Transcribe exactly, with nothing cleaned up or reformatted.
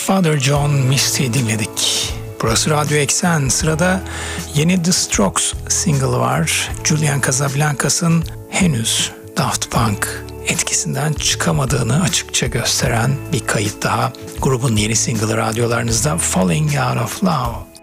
Father John Misty dinledik. Burası Radyo Eksen. Sırada yeni The Strokes single var. Julian Casablancas'ın henüz Daft Punk etkisinden çıkamadığını açıkça gösteren bir kayıt daha. Grubun yeni single'ı radyolarınızda, Falling Out of Love.